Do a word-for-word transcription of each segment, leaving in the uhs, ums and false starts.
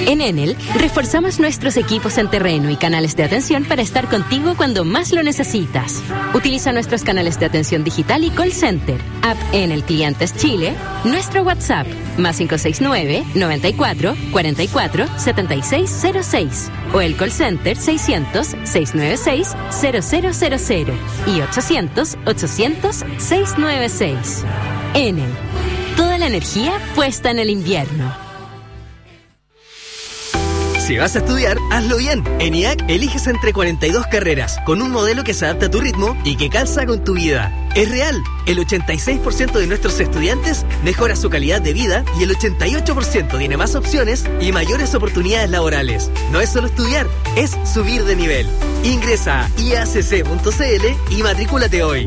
En Enel, reforzamos nuestros equipos en terreno y canales de atención para estar contigo cuando más lo necesitas. Utiliza nuestros canales de atención digital y call center, app Enel Clientes Chile, nuestro WhatsApp, más cinco seis nueve, noventa y cuatro, cuarenta y cuatro, setenta y seis cero seis, o el call center seiscientos, seiscientos noventa y seis, cero cero cero cero y ochocientos, ochocientos, seiscientos noventa y seis. Enel, toda la energía puesta en el invierno. Si vas a estudiar, hazlo bien. En I A C eliges entre cuarenta y dos carreras, con un modelo que se adapta a tu ritmo y que calza con tu vida. Es real. El ochenta y seis por ciento de nuestros estudiantes mejora su calidad de vida y el ochenta y ocho por ciento tiene más opciones y mayores oportunidades laborales. No es solo estudiar, es subir de nivel. Ingresa a i a c c punto c l y matrículate hoy.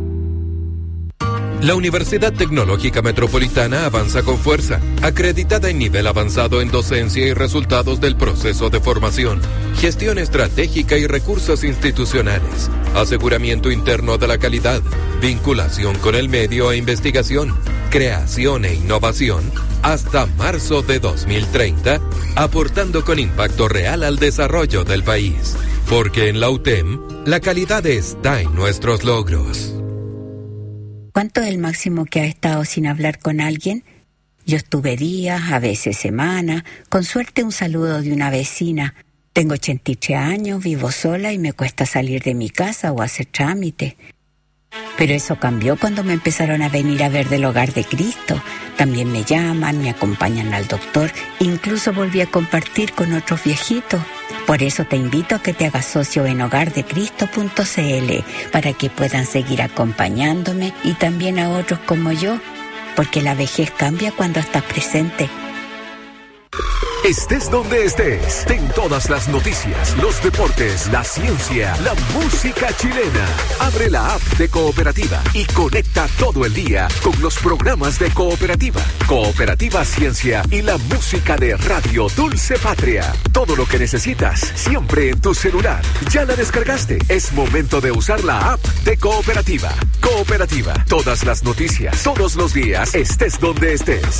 La Universidad Tecnológica Metropolitana avanza con fuerza, acreditada en nivel avanzado en docencia y resultados del proceso de formación, gestión estratégica y recursos institucionales, aseguramiento interno de la calidad, vinculación con el medio e investigación, creación e innovación, hasta marzo de dos mil treinta, aportando con impacto real al desarrollo del país. Porque en la U T E M, la calidad está en nuestros logros. ¿Cuánto es el máximo que has estado sin hablar con alguien? Yo estuve días, a veces semanas, con suerte un saludo de una vecina. Tengo ochenta y tres años, vivo sola y me cuesta salir de mi casa o hacer trámite. Pero eso cambió cuando me empezaron a venir a ver del Hogar de Cristo. También me llaman, me acompañan al doctor, incluso volví a compartir con otros viejitos. Por eso te invito a que te hagas socio en hogar de cristo punto c l para que puedan seguir acompañándome y también a otros como yo, porque la vejez cambia cuando estás presente. Estés donde estés, ten todas las noticias, los deportes, la ciencia, la música chilena. Abre la app de Cooperativa y conecta todo el día con los programas de Cooperativa, Cooperativa Ciencia y la música de Radio Dulce Patria. Todo lo que necesitas, siempre en tu celular. ¿Ya la descargaste? Es momento de usar la app de Cooperativa. Cooperativa, todas las noticias, todos los días, estés donde estés.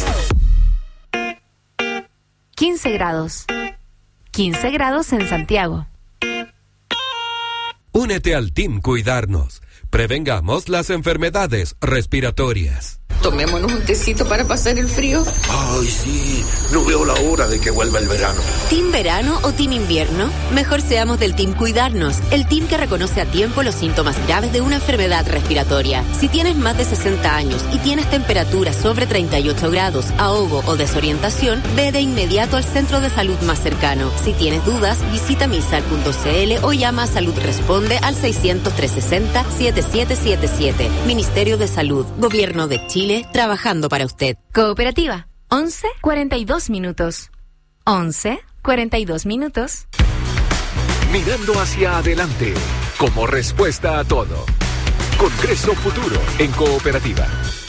quince grados. quince grados en Santiago. Únete al Team Cuidarnos. Prevengamos las enfermedades respiratorias. Tomémonos un tecito para pasar el frío. Ay, sí, no veo la hora de que vuelva el verano. ¿Team verano o team invierno? Mejor seamos del Team Cuidarnos, el team que reconoce a tiempo los síntomas graves de una enfermedad respiratoria. Si tienes más de sesenta años y tienes temperatura sobre treinta y ocho grados, ahogo o desorientación, ve de inmediato al centro de salud más cercano. Si tienes dudas, visita misal punto c l o llama a Salud Responde al seiscientos, trescientos sesenta, setenta y siete setenta y siete. Ministerio de Salud, Gobierno de Chile, trabajando para usted. Cooperativa, once cuarenta y dos minutos. once cuarenta y dos minutos. Mirando hacia adelante, como respuesta a todo. Congreso Futuro en Cooperativa.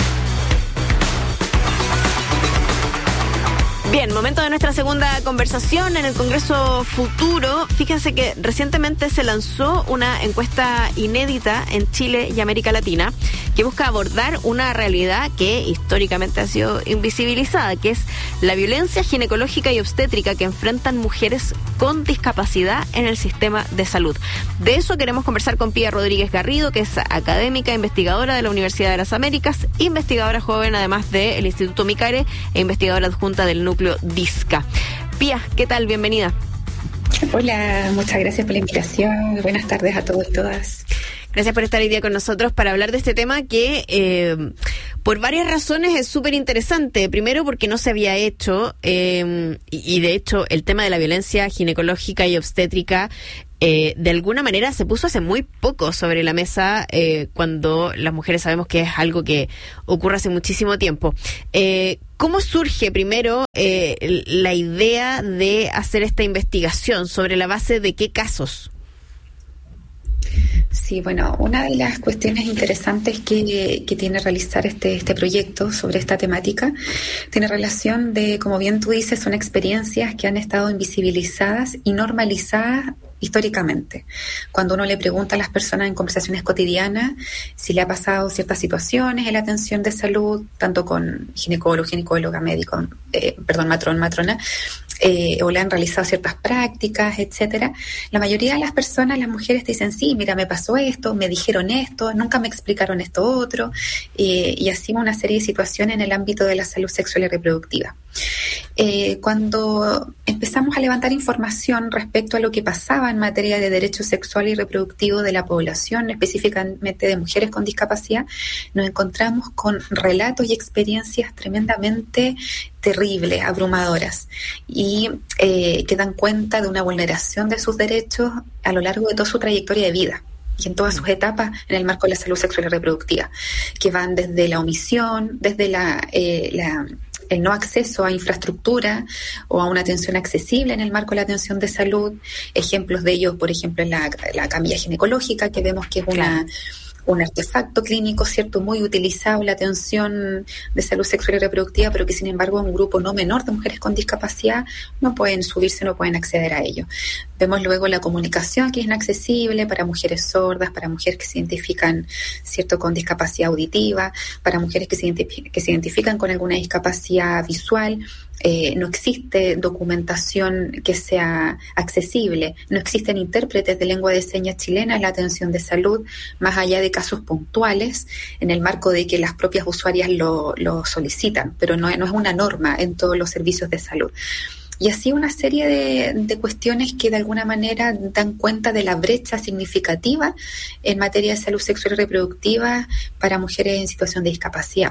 Bien, momento de nuestra segunda conversación en el Congreso Futuro. Fíjense que recientemente se lanzó una encuesta inédita en Chile y América Latina que busca abordar una realidad que históricamente ha sido invisibilizada, que es la violencia ginecológica y obstétrica que enfrentan mujeres con discapacidad en el sistema de salud. De eso queremos conversar con Pía Rodríguez Garrido, que es académica, investigadora de la Universidad de las Américas, investigadora joven además del Instituto Micare e investigadora adjunta del núcleo DISCA. Pía, ¿qué tal? Bienvenida. Hola, muchas gracias por la invitación. Buenas tardes a todos y todas. Gracias por estar hoy día con nosotros para hablar de este tema que eh, por varias razones es súper interesante. Primero porque no se había hecho eh, y, y de hecho el tema de la violencia ginecológica y obstétrica Eh, de alguna manera se puso hace muy poco sobre la mesa eh, cuando las mujeres sabemos que es algo que ocurre hace muchísimo tiempo. Eh, ¿Cómo surge primero eh, la idea de hacer esta investigación? ¿Sobre la base de qué casos? Sí, bueno, una de las cuestiones interesantes que, que tiene realizar este, este proyecto sobre esta temática tiene relación de, como bien tú dices, son experiencias que han estado invisibilizadas y normalizadas históricamente. Cuando uno le pregunta a las personas en conversaciones cotidianas si le ha pasado ciertas situaciones en la atención de salud, tanto con ginecólogo, ginecóloga, médico, eh, perdón, matrón, matrona, eh, o le han realizado ciertas prácticas, etcétera, la mayoría de las personas, las mujeres te dicen, sí, mira, me pasó esto, me dijeron esto, nunca me explicaron esto otro, eh, y así una serie de situaciones en el ámbito de la salud sexual y reproductiva. Eh, cuando empezamos a levantar información respecto a lo que pasaba en materia de derecho sexual y reproductivo de la población, específicamente de mujeres con discapacidad, nos encontramos con relatos y experiencias tremendamente terribles, abrumadoras, y eh, que dan cuenta de una vulneración de sus derechos a lo largo de toda su trayectoria de vida y en todas sus etapas en el marco de la salud sexual y reproductiva, que van desde la omisión, desde la, eh, la el no acceso a infraestructura o a una atención accesible en el marco de la atención de salud. Ejemplos de ello, por ejemplo, en la, la camilla ginecológica, que vemos que es una... Claro. un artefacto clínico, ¿cierto?, muy utilizable, atención de salud sexual y reproductiva, pero que sin embargo un grupo no menor de mujeres con discapacidad no pueden subirse, no pueden acceder a ello. Vemos luego la comunicación, que es inaccesible para mujeres sordas, para mujeres que se identifican, ¿cierto?, con discapacidad auditiva, para mujeres que se, identif- que se identifican con alguna discapacidad visual. Eh, no existe documentación que sea accesible, no existen intérpretes de lengua de señas chilena en la atención de salud, más allá de casos puntuales, en el marco de que las propias usuarias lo, lo solicitan, pero no, no es una norma en todos los servicios de salud. Y así una serie de, de cuestiones que de alguna manera dan cuenta de la brecha significativa en materia de salud sexual y reproductiva para mujeres en situación de discapacidad.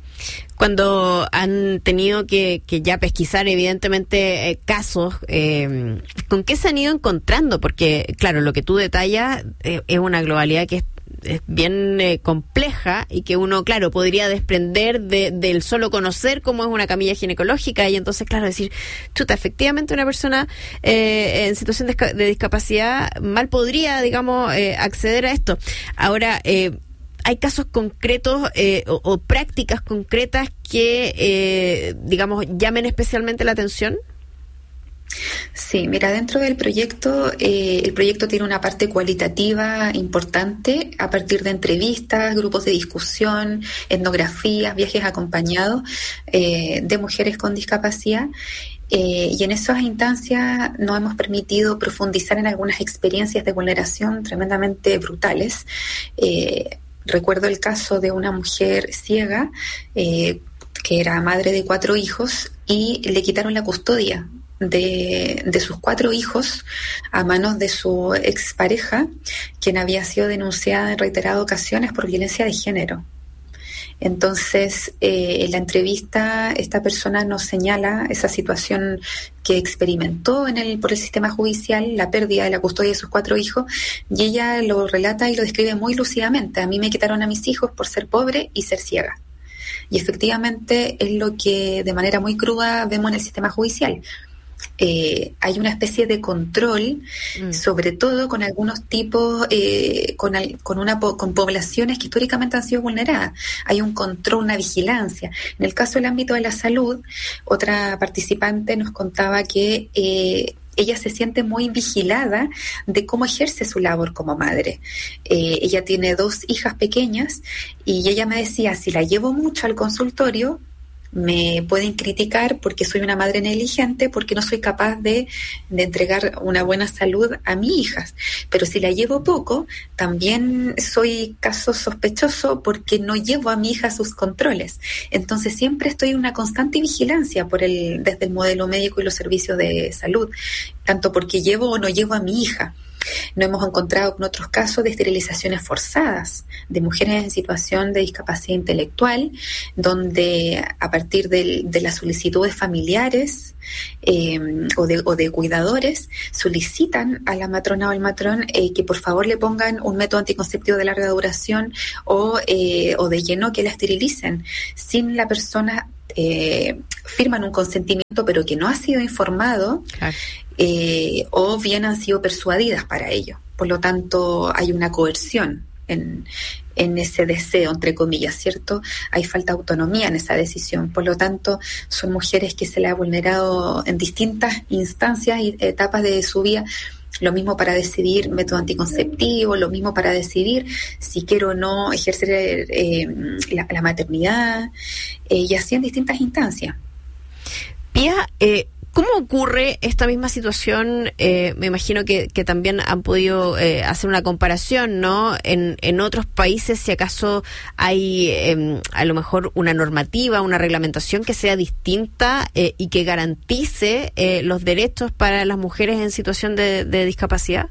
Cuando han tenido que, que ya pesquisar, evidentemente, eh, casos, eh, ¿con qué se han ido encontrando? Porque, claro, lo que tú detallas eh, es una globalidad que es, es bien eh, compleja y que uno, claro, podría desprender de, del solo conocer cómo es una camilla ginecológica y entonces, claro, decir, chuta, efectivamente una persona eh, en situación de, de discapacidad mal podría, digamos, eh, acceder a esto. Ahora, eh, ¿hay casos concretos eh, o, o prácticas concretas que, eh, digamos, llamen especialmente la atención? Sí, mira, dentro del proyecto, eh, el proyecto tiene una parte cualitativa importante a partir de entrevistas, grupos de discusión, etnografías, viajes acompañados eh, de mujeres con discapacidad. Eh, y en esas instancias nos hemos permitido profundizar en algunas experiencias de vulneración tremendamente brutales. Eh, Recuerdo el caso de una mujer ciega eh, que era madre de cuatro hijos y le quitaron la custodia de, de sus cuatro hijos a manos de su expareja, quien había sido denunciada en reiteradas ocasiones por violencia de género. Entonces, eh, en la entrevista, esta persona nos señala esa situación que experimentó en el, por el sistema judicial, la pérdida de la custodia de sus cuatro hijos, y ella lo relata y lo describe muy lúcidamente. A mí me quitaron a mis hijos por ser pobre y ser ciega. Y efectivamente es lo que de manera muy cruda vemos en el sistema judicial. Eh, hay una especie de control, mm. sobre todo con algunos tipos, eh, con, al, con, una, con poblaciones que históricamente han sido vulneradas. Hay un control, una vigilancia. En el caso del ámbito de la salud, otra participante nos contaba que eh, ella se siente muy vigilada de cómo ejerce su labor como madre. Eh, ella tiene dos hijas pequeñas y ella me decía, si la llevo mucho al consultorio, me pueden criticar porque soy una madre negligente, porque no soy capaz de, de entregar una buena salud a mis hijas. Pero si la llevo poco, también soy caso sospechoso porque no llevo a mi hija a sus controles. Entonces siempre estoy en una constante vigilancia por el, desde el modelo médico y los servicios de salud, tanto porque llevo o no llevo a mi hija. Nos hemos encontrado con otros casos de esterilizaciones forzadas de mujeres en situación de discapacidad intelectual, donde a partir de, de las solicitudes familiares eh, o, de, o de cuidadores solicitan a la matrona o al matrón eh, que por favor le pongan un método anticonceptivo de larga duración o, eh, o de lleno que la esterilicen sin la persona. Eh, firman un consentimiento pero que no ha sido informado, claro. eh, o bien han sido persuadidas para ello. Por lo tanto, hay una coerción en, en ese deseo, entre comillas, ¿cierto? Hay falta de autonomía en esa decisión. Por lo tanto, son mujeres que se le ha vulnerado en distintas instancias y etapas de su vida. Lo mismo para decidir método anticonceptivo, lo mismo para decidir si quiero o no ejercer eh, la, la maternidad, eh, y así en distintas instancias. Pía, eh, ¿Cómo ocurre esta misma situación? Eh, me imagino que, que también han podido eh, hacer una comparación, ¿no? En, en otros países, si acaso hay eh, a lo mejor una normativa, una reglamentación que sea distinta eh, y que garantice eh, los derechos para las mujeres en situación de, de discapacidad.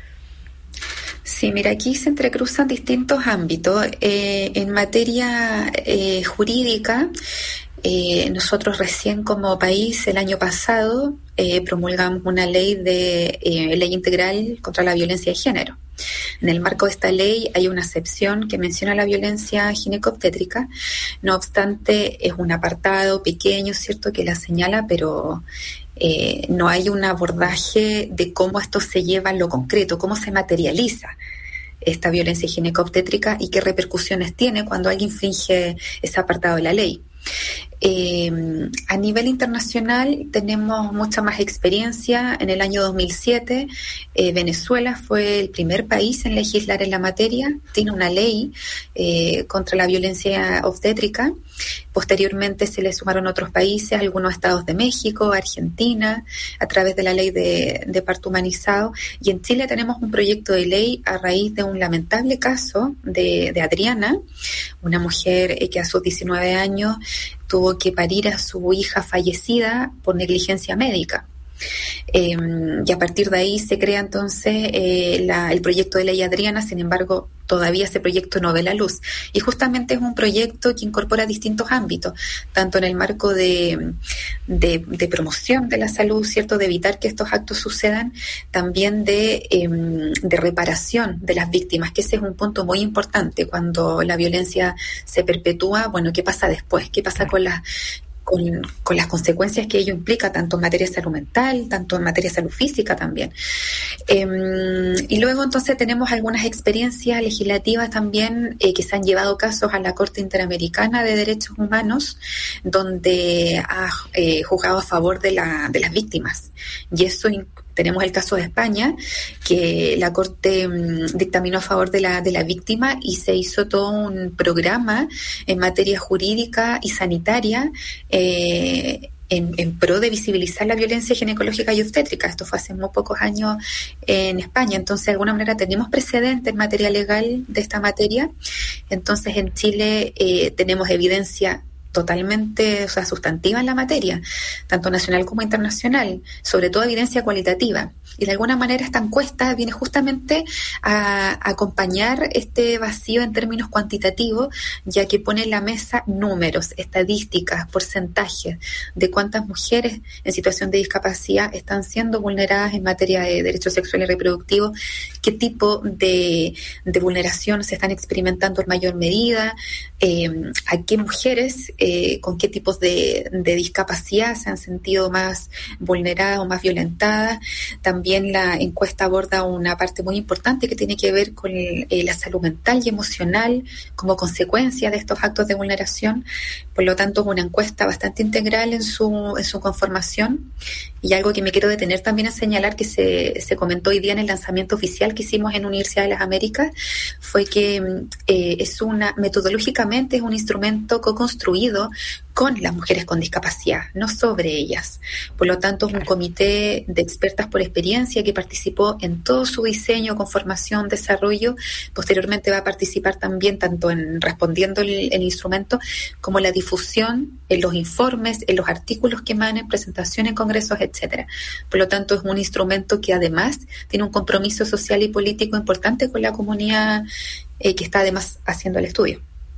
Sí, mira, aquí se entrecruzan distintos ámbitos. Eh, en materia eh, jurídica, eh, nosotros recién como país el año pasado eh, promulgamos una ley de eh, ley integral contra la violencia de género. En el marco de esta ley hay una excepción que menciona la violencia ginecobstétrica. No obstante, es un apartado pequeño, ¿cierto?, que la señala, pero eh, no hay un abordaje de cómo esto se lleva en lo concreto, cómo se materializa esta violencia ginecobstétrica y qué repercusiones tiene cuando alguien infringe ese apartado de la ley. Eh, a nivel internacional tenemos mucha más experiencia. En el año dos mil siete eh, Venezuela fue el primer país en legislar en la materia, tiene una ley eh, contra la violencia obstétrica. Posteriormente se le sumaron otros países, algunos estados de México, Argentina, a través de la ley de, de parto humanizado. Y en Chile tenemos un proyecto de ley a raíz de un lamentable caso de, de Adriana, una mujer eh, que a sus diecinueve años tuvo que parir a su hija fallecida por negligencia médica. Eh, y a partir de ahí se crea entonces eh, la, el proyecto de ley Adriana. Sin embargo, todavía ese proyecto no ve la luz, y justamente es un proyecto que incorpora distintos ámbitos, tanto en el marco de, de, de promoción de la salud, cierto, de evitar que estos actos sucedan, también de, eh, de reparación de las víctimas, que ese es un punto muy importante. Cuando la violencia se perpetúa, bueno, ¿qué pasa después? ¿Qué pasa con las Con, con las consecuencias que ello implica, tanto en materia de salud mental, tanto en materia de salud física también. Eh, y luego entonces tenemos algunas experiencias legislativas también eh, que se han llevado casos a la Corte Interamericana de Derechos Humanos, donde ha eh, juzgado a favor de, la, de las víctimas. Y eso tenemos el caso de España, que la Corte um, dictaminó a favor de la, de la víctima y se hizo todo un programa en materia jurídica y sanitaria eh, en, en pro de visibilizar la violencia ginecológica y obstétrica. Esto fue hace muy pocos años en España. Entonces, de alguna manera tenemos precedente en materia legal de esta materia. Entonces, en Chile eh, tenemos evidencia totalmente, o sea, sustantiva en la materia, tanto nacional como internacional, sobre todo evidencia cualitativa. Y de alguna manera esta encuesta viene justamente a, a acompañar este vacío en términos cuantitativos, ya que pone en la mesa números, estadísticas, porcentajes de cuántas mujeres en situación de discapacidad están siendo vulneradas en materia de derechos sexuales y reproductivos, qué tipo de, de vulneración se están experimentando en mayor medida, eh, a qué mujeres Eh, con qué tipos de, de discapacidad se han sentido más vulneradas o más violentadas. También la encuesta aborda una parte muy importante que tiene que ver con el, eh, la salud mental y emocional como consecuencia de estos actos de vulneración. Por lo tanto, es una encuesta bastante integral en su, en su conformación. Y algo que me quiero detener también a señalar, que se, se comentó hoy día en el lanzamiento oficial que hicimos en Universidad de las Américas, fue que eh, es una, metodológicamente es un instrumento co-construido con las mujeres con discapacidad, no sobre ellas. Por lo tanto, es un comité de expertas por experiencia que participó en todo su diseño, conformación, desarrollo. Posteriormente va a participar también tanto en respondiendo el, el instrumento como la difusión en los informes, en los artículos que emanen, presentaciones en congresos, etcétera. Por lo tanto, es un instrumento que además tiene un compromiso social y político importante con la comunidad eh, que está además haciendo el estudio.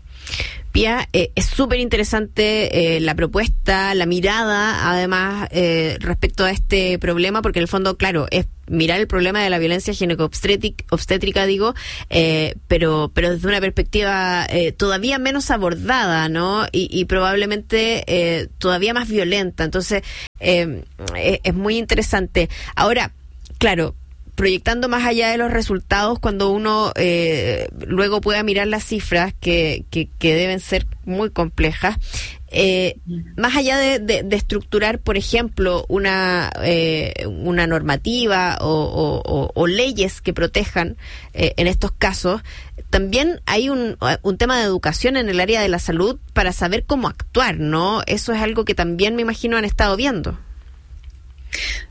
Pía, eh, es súper interesante eh, la propuesta, la mirada, además, eh, respecto a este problema, porque en el fondo, claro, es mirar el problema de la violencia ginecobstétrica, digo, eh, pero pero desde una perspectiva eh, todavía menos abordada, ¿no? Y, y probablemente eh, todavía más violenta. Entonces, eh, es, es muy interesante. Ahora, claro, proyectando más allá de los resultados, cuando uno eh, luego pueda mirar las cifras que, que, que deben ser muy complejas, eh, más allá de, de, de estructurar, por ejemplo, una eh, una normativa o, o, o, o leyes que protejan eh, en estos casos, también hay un, un tema de educación en el área de la salud para saber cómo actuar, ¿no? Eso es algo que también me imagino han estado viendo.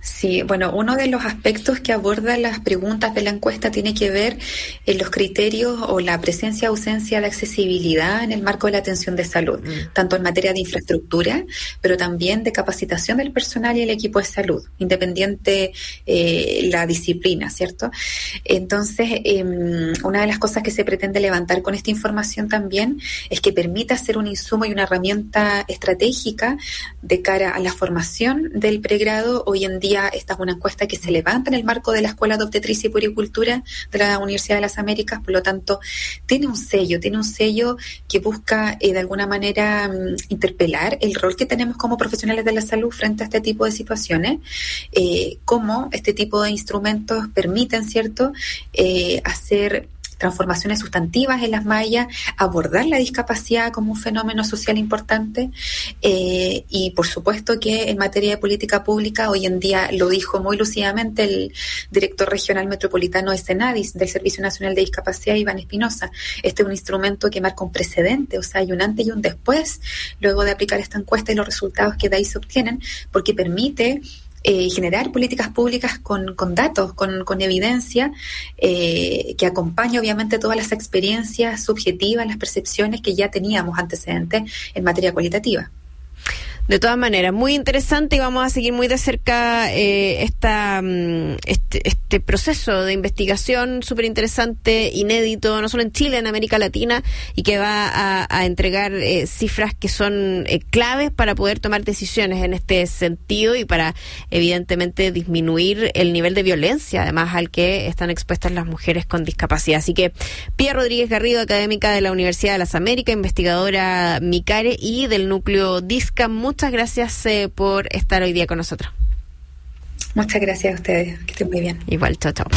Sí, bueno, uno de los aspectos que aborda las preguntas de la encuesta tiene que ver en los criterios o la presencia o ausencia de accesibilidad en el marco de la atención de salud, mm. tanto en materia de infraestructura, pero también de capacitación del personal y el equipo de salud, independiente eh, la disciplina, ¿cierto? Entonces, eh, una de las cosas que se pretende levantar con esta información también es que permita ser un insumo y una herramienta estratégica de cara a la formación del pregrado. Hoy en día esta es una encuesta que se levanta en el marco de la Escuela de Obstetricia y Puericultura de la Universidad de las Américas, por lo tanto tiene un sello, tiene un sello que busca eh, de alguna manera um, interpelar el rol que tenemos como profesionales de la salud frente a este tipo de situaciones, eh, cómo este tipo de instrumentos permiten, ¿cierto?, eh, hacer transformaciones sustantivas en las mallas, abordar la discapacidad como un fenómeno social importante eh, y por supuesto que en materia de política pública, hoy en día lo dijo muy lúcidamente el director regional metropolitano de Senadis, del Servicio Nacional de Discapacidad, Iván Espinosa. Este es un instrumento que marca un precedente, o sea, hay un antes y un después luego de aplicar esta encuesta y los resultados que de ahí se obtienen, porque permite Eh, generar políticas públicas con, con datos, con, con evidencia, eh, que acompaña obviamente todas las experiencias subjetivas, las percepciones que ya teníamos antecedentes en materia cualitativa. De todas maneras, muy interesante y vamos a seguir muy de cerca eh, esta, este, este proceso de investigación súper interesante, inédito, no solo en Chile, en América Latina, y que va a, a entregar eh, cifras que son eh, claves para poder tomar decisiones en este sentido y para, evidentemente, disminuir el nivel de violencia, además, al que están expuestas las mujeres con discapacidad. Así que, Pía Rodríguez Garrido, académica de la Universidad de las Américas, investigadora MICARE y del núcleo DISCA, muchas gracias eh, por estar hoy día con nosotros. Muchas gracias a ustedes, que estén muy bien. Igual, chao, chao.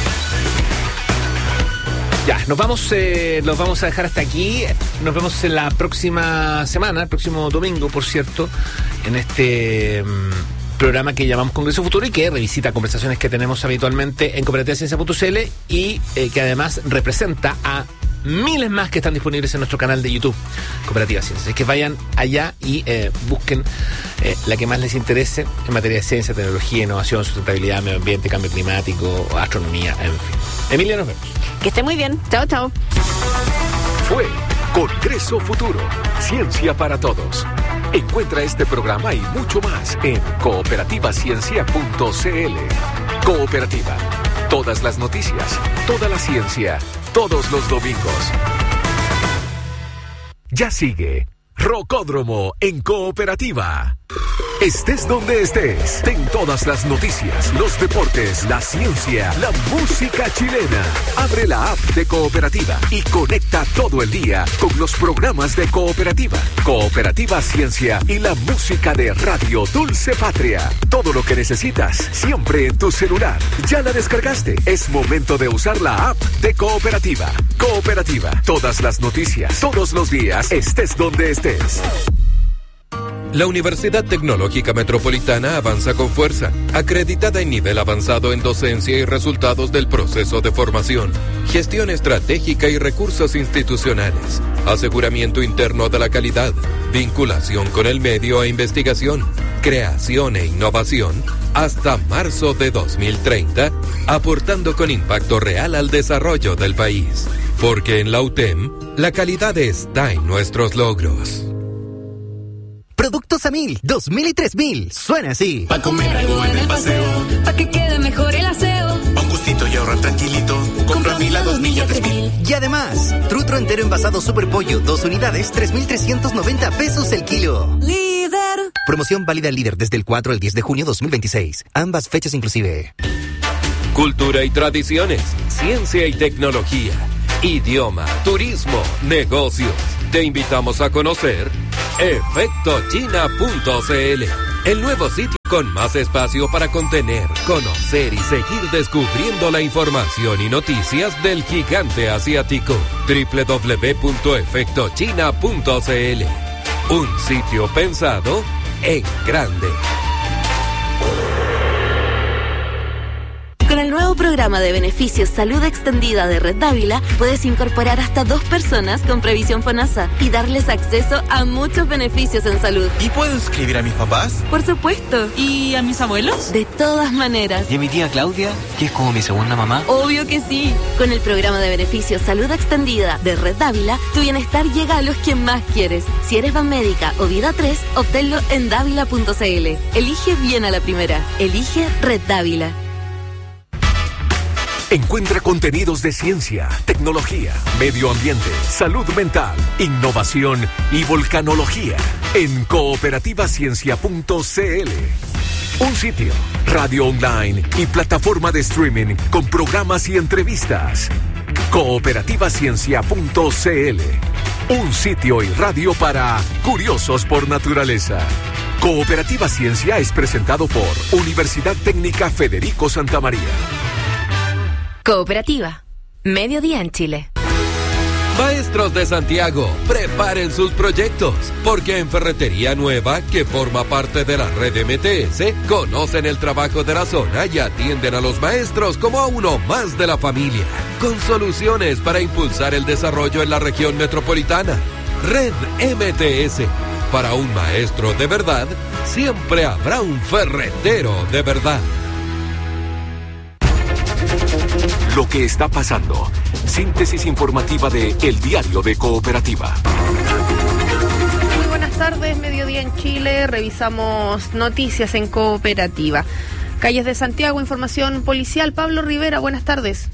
Ya, nos vamos, eh, los vamos a dejar hasta aquí. Nos vemos en la próxima semana, el próximo domingo, por cierto, en este mmm, programa que llamamos Congreso Futuro y que revisita conversaciones que tenemos habitualmente en cooperativa ciencia punto c l y eh, que además representa a miles más que están disponibles en nuestro canal de YouTube, Cooperativa Ciencia. Es que vayan allá y eh, busquen eh, la que más les interese en materia de ciencia, tecnología, innovación, sustentabilidad, medio ambiente, cambio climático, astronomía, en fin. Emilia, nos vemos. Que esté muy bien. Chao, chao. Fue Congreso Futuro, Ciencia para Todos. Encuentra este programa y mucho más en cooperativa ciencia punto c l. Cooperativa. Todas las noticias, toda la ciencia, todos los domingos. Ya sigue Rocódromo en Cooperativa. Estés donde estés, ten todas las noticias, los deportes, la ciencia, la música chilena. Abre la app de Cooperativa y conecta todo el día con los programas de Cooperativa, Cooperativa Ciencia y la música de Radio Dulce Patria. Todo lo que necesitas, siempre en tu celular. ¿Ya la descargaste? Es momento de usar la app de Cooperativa. Cooperativa, todas las noticias, todos los días, estés donde estés. La Universidad Tecnológica Metropolitana avanza con fuerza, acreditada en nivel avanzado en docencia y resultados del proceso de formación, gestión estratégica y recursos institucionales, aseguramiento interno de la calidad, vinculación con el medio e investigación, creación e innovación, hasta marzo de dos mil treinta, aportando con impacto real al desarrollo del país. Porque en la U T E M, la calidad está en nuestros logros. Productos a mil, dos mil y tres mil. Suena así. Pa' comer algo en el paseo. Pa' que quede mejor el aseo. Pa' un gustito y ahorrar tranquilito. Compra mil a dos mil y a tres mil. Y además, trutro entero envasado Super Pollo, dos unidades, tres mil trescientos noventa pesos el kilo. Líder. Promoción válida al Líder desde el cuatro al diez de junio dos mil veintiséis. Ambas fechas inclusive. Cultura y tradiciones, ciencia y tecnología, idioma, turismo, negocios. Te invitamos a conocer efecto china punto c l, el nuevo sitio con más espacio para contener, conocer y seguir descubriendo la información y noticias del gigante asiático. doble u doble u doble u punto efecto china punto c l. Un sitio pensado en grande. Con el nuevo nuevo programa de beneficios Salud Extendida de Red Dávila, puedes incorporar hasta dos personas con previsión FONASA y darles acceso a muchos beneficios en salud. ¿Y puedo inscribir a mis papás? Por supuesto. ¿Y a mis abuelos? De todas maneras. ¿Y a mi tía Claudia, que es como mi segunda mamá? Obvio que sí. Con el programa de beneficios Salud Extendida de Red Dávila, tu bienestar llega a los que más quieres. Si eres Banmédica o Vida tres, obténlo en dávila punto c l. Elige bien a la primera. Elige Red Dávila. Encuentra contenidos de ciencia, tecnología, medio ambiente, salud mental, innovación y volcanología en cooperativa ciencia punto c l. Un sitio, radio online y plataforma de streaming con programas y entrevistas. cooperativa ciencia punto c l. Un sitio y radio para curiosos por naturaleza. Cooperativa Ciencia es presentado por Universidad Técnica Federico Santa María. Cooperativa. Mediodía en Chile. Maestros de Santiago, preparen sus proyectos, porque en Ferretería Nueva, que forma parte de la red M T S, conocen el trabajo de la zona y atienden a los maestros como a uno más de la familia, con soluciones para impulsar el desarrollo en la región metropolitana. Red M T S. Para un maestro de verdad, siempre habrá un ferretero de verdad. Lo que está pasando. Síntesis informativa de El Diario de Cooperativa. Muy buenas tardes, mediodía en Chile. Revisamos noticias en Cooperativa. Calles de Santiago, información policial. Pablo Rivera, buenas tardes.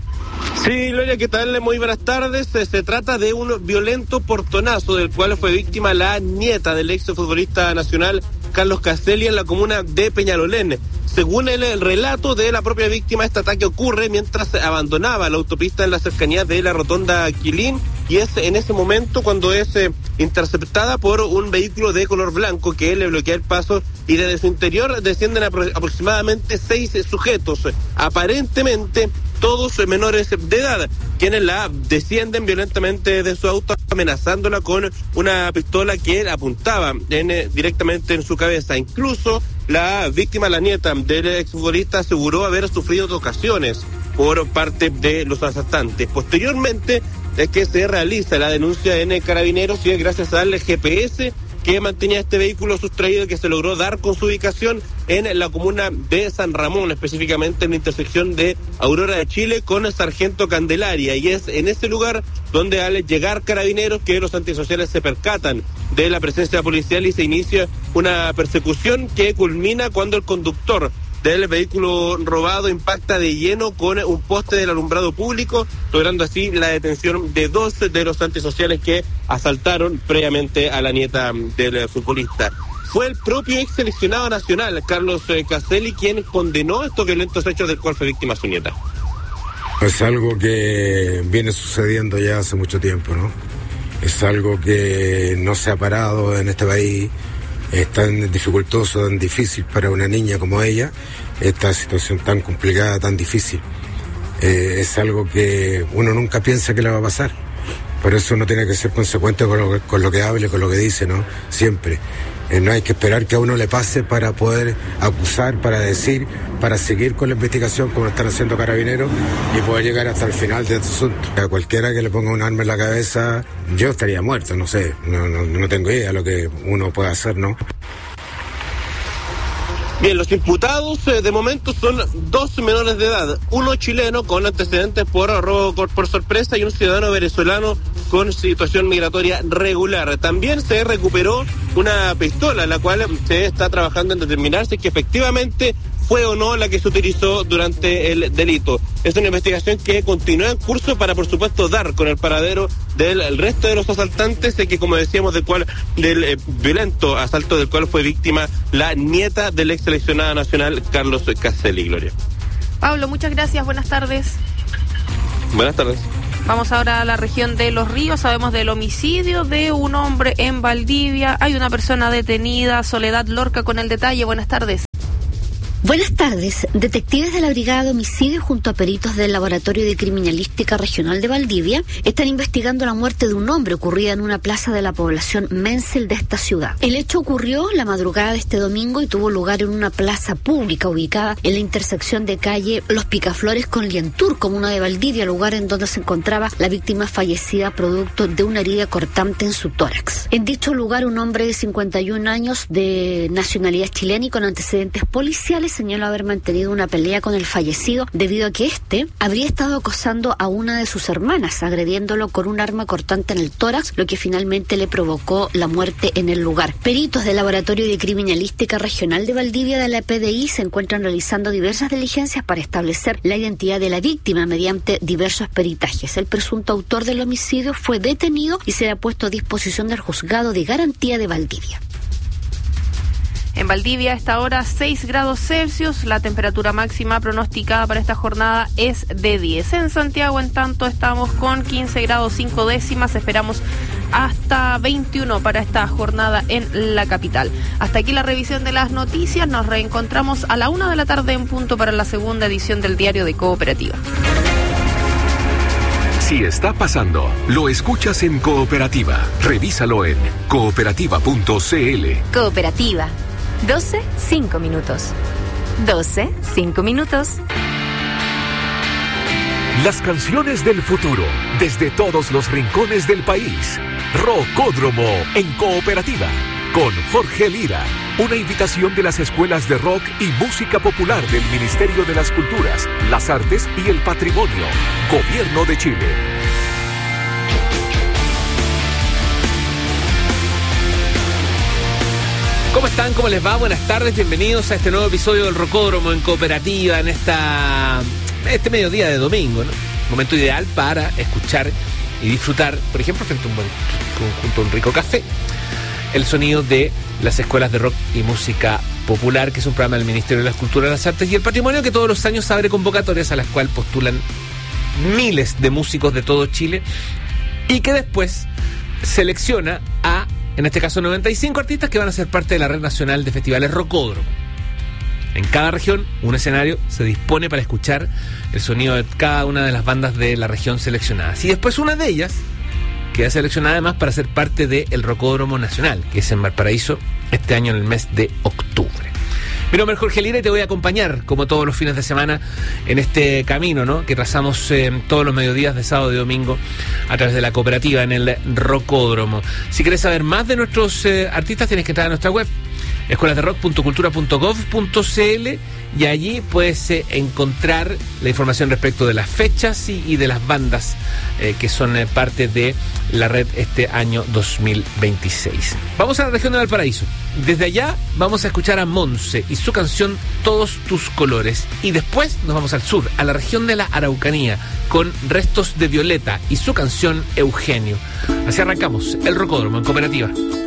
Sí, Gloria, ¿qué tal? Muy buenas tardes. Se trata de un violento portonazo del cual fue víctima la nieta del ex futbolista nacional Carlos Caselli en la comuna de Peñalolén. Según el relato de la propia víctima, este ataque ocurre mientras abandonaba la autopista en la cercanía de la rotonda Quilín, y es en ese momento cuando es eh, interceptada por un vehículo de color blanco que le bloquea el paso, y desde su interior descienden apro- aproximadamente seis sujetos, aparentemente todos menores de edad, quienes la descienden violentamente de su auto, amenazándola con una pistola que apuntaba en, eh, directamente en su cabeza. Incluso la víctima, la nieta del exfutbolista, aseguró haber sufrido dos ocasiones por parte de los asaltantes. Posteriormente es que se realiza la denuncia en Carabineros, y es gracias al G P S que mantenía este vehículo sustraído que se logró dar con su ubicación en la comuna de San Ramón, específicamente en la intersección de Aurora de Chile con Sargento Candelaria, y es en ese lugar donde al llegar Carabineros que los antisociales se percatan de la presencia policial y se inicia una persecución que culmina cuando el conductor del vehículo robado impacta de lleno con un poste del alumbrado público, logrando así la detención de dos de los antisociales que asaltaron previamente a la nieta del futbolista. Fue el propio ex seleccionado nacional, Carlos Caselli, quien condenó estos violentos hechos del cual fue víctima su nieta. Es algo que viene sucediendo ya hace mucho tiempo, ¿no? Es algo que no se ha parado en este país. Es tan dificultoso, tan difícil para una niña como ella, esta situación tan complicada, tan difícil. Eh, es algo que uno nunca piensa que le va a pasar. Por eso uno tiene que ser consecuente con lo, con lo que hable, con lo que dice, ¿no? Siempre. Eh, no hay que esperar que a uno le pase para poder acusar, para decir, para seguir con la investigación como lo están haciendo Carabineros y poder llegar hasta el final de este asunto. A cualquiera que le ponga un arma en la cabeza, yo estaría muerto, no sé, no, no, no tengo idea de lo que uno puede hacer, ¿no? Bien, los imputados eh, de momento son dos menores de edad, uno chileno con antecedentes por robo por sorpresa y un ciudadano venezolano con situación migratoria regular. También se recuperó una pistola, la cual se está trabajando en determinar si es que efectivamente fue o no la que se utilizó durante el delito. Es una investigación que continúa en curso para, por supuesto, dar con el paradero del el resto de los asaltantes, de que, como decíamos, del cual del eh, violento asalto del cual fue víctima la nieta del ex seleccionado nacional Carlos Caselli. Gloria. Pablo, muchas gracias, buenas tardes. Buenas tardes. Vamos ahora a la región de Los Ríos. Sabemos del homicidio de un hombre en Valdivia. Hay una persona detenida. Soledad Lorca con el detalle. Buenas tardes. Buenas tardes. Detectives de la Brigada de Homicidios junto a peritos del Laboratorio de Criminalística Regional de Valdivia están investigando la muerte de un hombre ocurrida en una plaza de la población Mensel de esta ciudad. El hecho ocurrió la madrugada de este domingo y tuvo lugar en una plaza pública ubicada en la intersección de calle Los Picaflores con Lientur, comuna de Valdivia, lugar en donde se encontraba la víctima fallecida producto de una herida cortante en su tórax. En dicho lugar, un hombre de cincuenta y un años de nacionalidad chilena y con antecedentes policiales señaló haber mantenido una pelea con el fallecido debido a que éste habría estado acosando a una de sus hermanas, agrediéndolo con un arma cortante en el tórax, lo que finalmente le provocó la muerte en el lugar. Peritos del Laboratorio de Criminalística Regional de Valdivia de la P D I se encuentran realizando diversas diligencias para establecer la identidad de la víctima mediante diversos peritajes. El presunto autor del homicidio fue detenido y será puesto a disposición del Juzgado de Garantía de Valdivia. En Valdivia a esta hora seis grados Celsius, la temperatura máxima pronosticada para esta jornada es de diez. En Santiago, en tanto, estamos con quince grados cinco décimas, esperamos hasta veintiuno para esta jornada en la capital. Hasta aquí la revisión de las noticias, nos reencontramos a la una de la tarde en punto para la segunda edición del Diario de Cooperativa. Si está pasando, lo escuchas en Cooperativa. Revísalo en cooperativa punto c l. Cooperativa. doce, cinco minutos. doce, cinco minutos. Las canciones del futuro, desde todos los rincones del país. Rocódromo en Cooperativa, con Jorge Lira. Una invitación de las escuelas de rock y música popular del Ministerio de las Culturas, las Artes y el Patrimonio. Gobierno de Chile. ¿Cómo están? ¿Cómo les va? Buenas tardes, bienvenidos a este nuevo episodio del Rocódromo en Cooperativa en esta este mediodía de domingo, ¿no? Momento ideal para escuchar y disfrutar, por ejemplo, frente a un buen junto a un rico café, el sonido de las escuelas de rock y música popular, que es un programa del Ministerio de las Culturas, las Artes y el Patrimonio que todos los años abre convocatorias a las cuales postulan miles de músicos de todo Chile y que después selecciona a, en este caso, noventa y cinco artistas que van a ser parte de la Red Nacional de Festivales Rocódromo. En cada región, un escenario se dispone para escuchar el sonido de cada una de las bandas de la región seleccionadas. Y después una de ellas queda seleccionada además para ser parte del Rocódromo Nacional, que es en Valparaíso este año en el mes de octubre. Mi nombre es Jorge Lira y te voy a acompañar, como todos los fines de semana, en este camino, ¿no?, que trazamos eh, todos los mediodías de sábado y domingo a través de la cooperativa en el Rocódromo. Si quieres saber más de nuestros eh, artistas, tienes que entrar a nuestra web, escuelas de rock punto cultura punto gov punto c l, y allí puedes eh, encontrar la información respecto de las fechas y, y de las bandas eh, que son eh, parte de la red este año dos mil veintiséis. Vamos a la región de Valparaíso. Desde allá vamos a escuchar a Monse y su canción Todos tus colores, y después nos vamos al sur, a la región de la Araucanía, con Restos de Violeta y su canción Eugenio. Así arrancamos el Rocódromo en Cooperativa.